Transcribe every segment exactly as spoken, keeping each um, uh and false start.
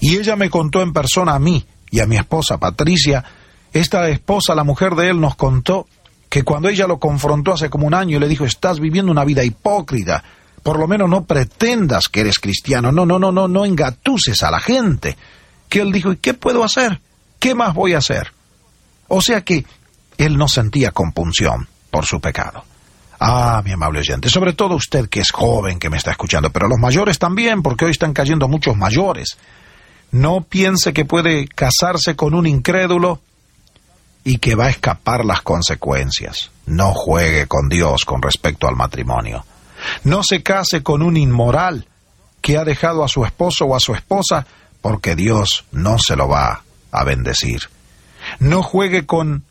Y ella me contó en persona a mí y a mi esposa Patricia. Esta esposa, la mujer de él, nos contó que cuando ella lo confrontó hace como un año y le dijo, estás viviendo una vida hipócrita, por lo menos no pretendas que eres cristiano, no, no, no, no, no engatuses a la gente. Que él dijo, ¿y qué puedo hacer? ¿Qué más voy a hacer? O sea que él no sentía compunción por su pecado. Ah, mi amable oyente, sobre todo usted que es joven, que me está escuchando, pero los mayores también, porque hoy están cayendo muchos mayores. No piense que puede casarse con un incrédulo y que va a escapar las consecuencias. No juegue con Dios con respecto al matrimonio. No se case con un inmoral que ha dejado a su esposo o a su esposa, porque Dios no se lo va a bendecir. No juegue con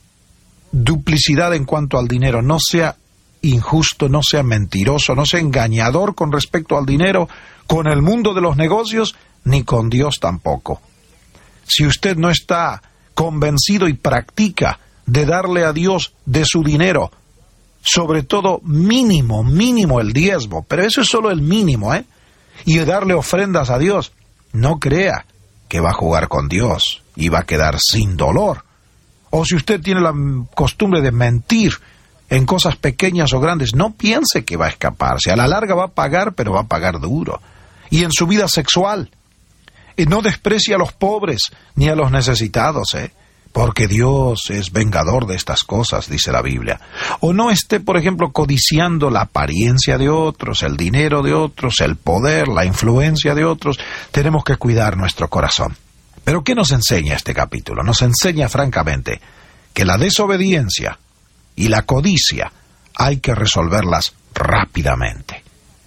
duplicidad en cuanto al dinero. No sea injusto, no sea mentiroso, no sea engañador con respecto al dinero, con el mundo de los negocios, ni con Dios tampoco. Si usted no está convencido y practica de darle a Dios de su dinero, sobre todo mínimo, mínimo el diezmo, pero eso es solo el mínimo, ¿eh? Y de darle ofrendas a Dios, no crea que va a jugar con Dios y va a quedar sin dolor. O si usted tiene la costumbre de mentir en cosas pequeñas o grandes, no piense que va a escaparse. A la larga va a pagar, pero va a pagar duro. Y en su vida sexual, y no desprecie a los pobres ni a los necesitados, ¿eh? Porque Dios es vengador de estas cosas, dice la Biblia. O no esté, por ejemplo, codiciando la apariencia de otros, el dinero de otros, el poder, la influencia de otros. Tenemos que cuidar nuestro corazón. Pero ¿qué nos enseña este capítulo? Nos enseña francamente que la desobediencia y la codicia hay que resolverlas rápidamente.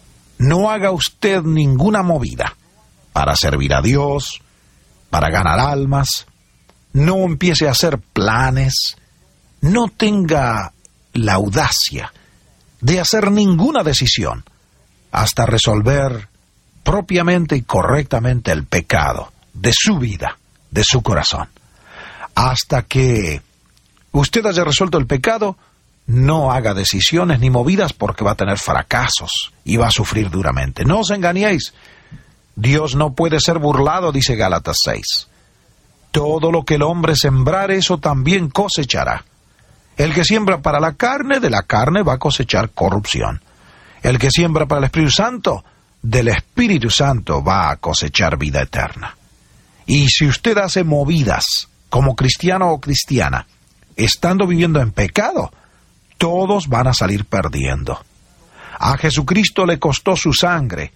No haga usted ninguna movida para servir a Dios, para ganar almas. No empiece a hacer planes. No tenga la audacia de hacer ninguna decisión hasta resolver propiamente y correctamente el pecado de su vida, de su corazón. Hasta que usted haya resuelto el pecado, no haga decisiones ni movidas, porque va a tener fracasos y va a sufrir duramente. No os engañéis. Dios no puede ser burlado, dice Gálatas seis. Todo lo que el hombre sembrar, eso también cosechará. El que siembra para la carne, de la carne va a cosechar corrupción. El que siembra para el Espíritu Santo, del Espíritu Santo va a cosechar vida eterna. Y si usted hace movidas como cristiano o cristiana, estando viviendo en pecado, todos van a salir perdiendo. A Jesucristo le costó su sangre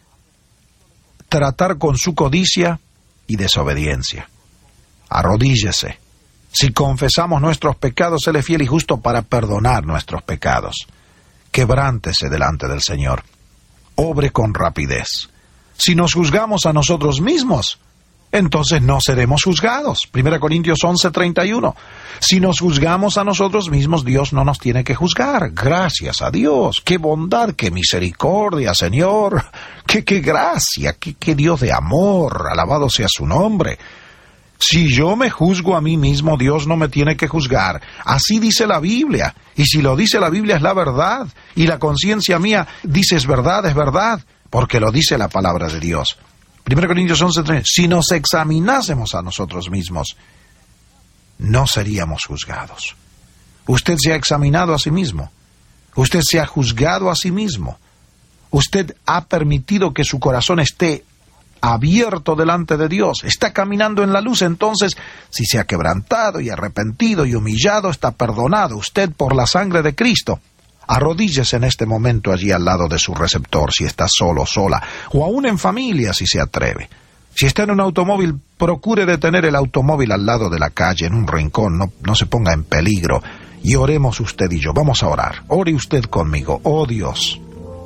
tratar con su codicia y desobediencia. Arrodíllese. Si confesamos nuestros pecados, Él es fiel y justo para perdonar nuestros pecados. Quebrántese delante del Señor. Obre con rapidez. Si nos juzgamos a nosotros mismos, entonces no seremos juzgados. Primera Corintios once, treinta y uno. Si nos juzgamos a nosotros mismos, Dios no nos tiene que juzgar. Gracias a Dios. ¡Qué bondad, qué misericordia, Señor! ¡Qué, qué gracia! Qué, ¡Qué Dios de amor! Alabado sea su nombre. Si yo me juzgo a mí mismo, Dios no me tiene que juzgar. Así dice la Biblia. Y si lo dice la Biblia, es la verdad. Y la conciencia mía dice, es verdad, es verdad, porque lo dice la palabra de Dios. Primera Corintios once, tres. Si nos examinásemos a nosotros mismos, no seríamos juzgados. Usted se ha examinado a sí mismo. Usted se ha juzgado a sí mismo. Usted ha permitido que su corazón esté abierto delante de Dios. Está caminando en la luz. Entonces, si se ha quebrantado y arrepentido y humillado, está perdonado usted por la sangre de Cristo. Arrodíllese en este momento allí al lado de su receptor, si está solo, sola, o aún en familia, si se atreve. Si está en un automóvil, procure detener el automóvil al lado de la calle, en un rincón, no, no se ponga en peligro, y oremos usted y yo. Vamos a orar. Ore usted conmigo. Oh Dios,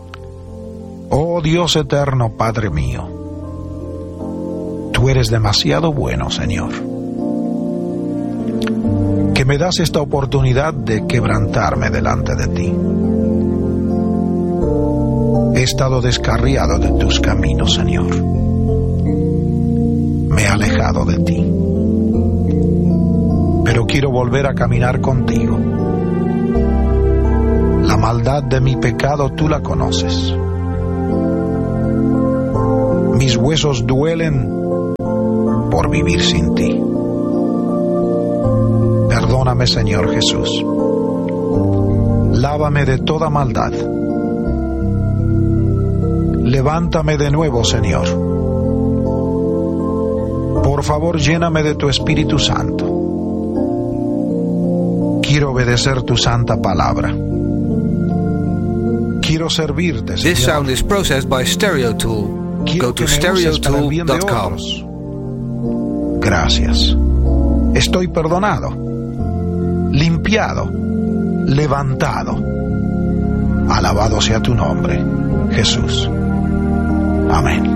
oh Dios eterno, Padre mío, tú eres demasiado bueno, Señor, que me das esta oportunidad de quebrantarme delante de ti. He estado descarriado de tus caminos, Señor. Me he alejado de ti. Pero quiero volver a caminar contigo. La maldad de mi pecado tú la conoces. Mis huesos duelen por vivir sin ti. Perdóname, Señor Jesús. Lávame de toda maldad. Levántame de nuevo, Señor. Por favor, lléname de tu Espíritu Santo. Quiero obedecer tu santa palabra. Quiero servirte, Señor. This sound is processed by StereoTool. Quiero Go to que me uses para el bien de stereotool dot com. otros. Gracias. Estoy perdonado, limpiado, levantado. Alabado sea tu nombre, Jesús. Amén.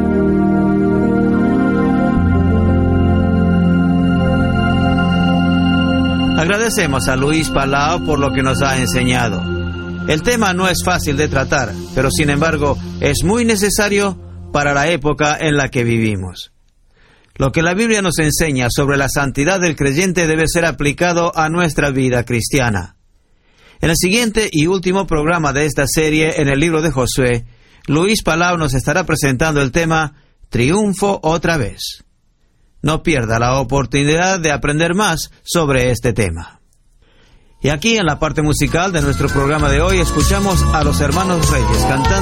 Agradecemos a Luis Palau por lo que nos ha enseñado. El tema no es fácil de tratar, pero sin embargo es muy necesario para la época en la que vivimos. Lo que la Biblia nos enseña sobre la santidad del creyente debe ser aplicado a nuestra vida cristiana. En el siguiente y último programa de esta serie en el libro de Josué, Luis Palau nos estará presentando el tema Triunfo otra vez. No pierda la oportunidad de aprender más sobre este tema. Y aquí en la parte musical de nuestro programa de hoy escuchamos a los hermanos Reyes cantando